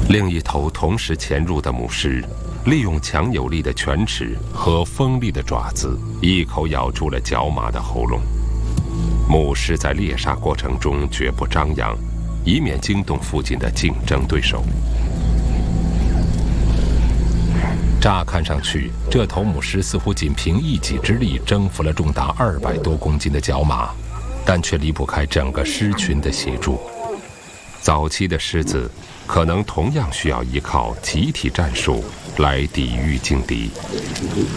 另一头同时潜入的母狮，利用强有力的犬齿和锋利的爪子，一口咬住了角马的喉咙。母狮在猎杀过程中绝不张扬，以免惊动附近的竞争对手。乍看上去，这头母狮似乎仅凭一己之力征服了重达200多公斤的角马，但却离不开整个狮群的协助。早期的狮子可能同样需要依靠集体战术来抵御劲敌。